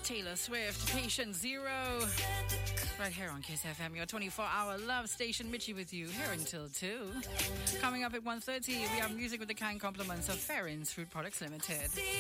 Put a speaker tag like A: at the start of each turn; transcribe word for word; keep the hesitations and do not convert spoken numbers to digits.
A: Taylor Swift, Patient Zero. Right here on Kiss F M, your twenty-four hour love station. Mitchie with you here until two. Coming up at one thirty, we have music with the kind compliments of Farron's Fruit Products Limited.